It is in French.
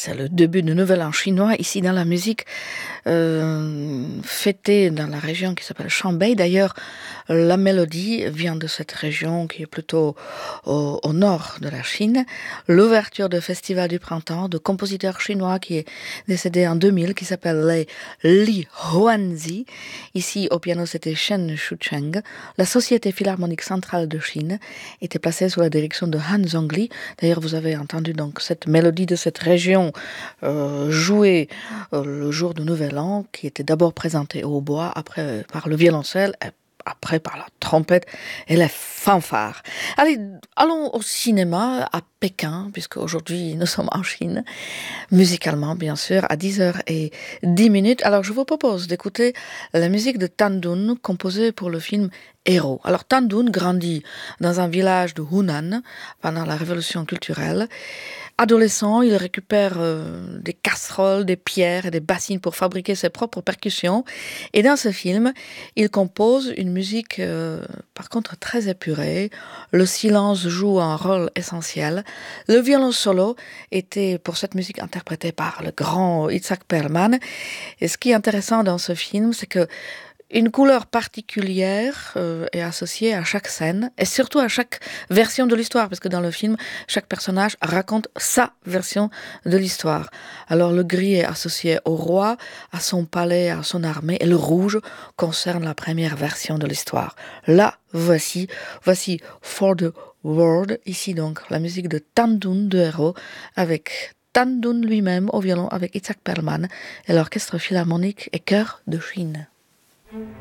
C'est le début du Nouvel An chinois, ici dans la musique fêtée dans la région qui s'appelle Shanbei. D'ailleurs, la mélodie vient de cette région qui est plutôt au nord de la Chine. L'ouverture du Festival du Printemps de compositeurs chinois qui est décédé en 2000, qui s'appelle les Li Huanzi. Ici, au piano, c'était Shen Shucheng. La Société Philharmonique Centrale de Chine était placée sous la direction de Han Zhongli. D'ailleurs, vous avez entendu donc cette mélodie de cette région jouée le jour du Nouvel An, qui était d'abord présentée au hautbois, après par le violoncelle, après par la trompette et les fanfares. Allez, allons au cinéma à Pékin, puisque aujourd'hui nous sommes en Chine, musicalement bien sûr, à 10h10. Alors je vous propose d'écouter la musique de Tan Dun, composée pour le film Héros. Alors Tan Dun grandit dans un village de Hunan pendant la révolution culturelle. Adolescent, il récupère des casseroles, des pierres et des bassines pour fabriquer ses propres percussions. Et dans ce film, il compose une musique par contre très épurée. Le silence joue un rôle essentiel. Le violon solo était pour cette musique interprété par le grand Itzhak Perlman. Et ce qui est intéressant dans ce film, c'est que une couleur particulière est associée à chaque scène et surtout à chaque version de l'histoire, parce que dans le film, chaque personnage raconte sa version de l'histoire. Alors le gris est associé au roi, à son palais, à son armée, et le rouge concerne la première version de l'histoire. Là, voici For the World, ici donc la musique de Tan Dun de Héros, avec Tan Dun lui-même au violon avec Itzhak Perlman et l'orchestre philharmonique et chœur de Chine.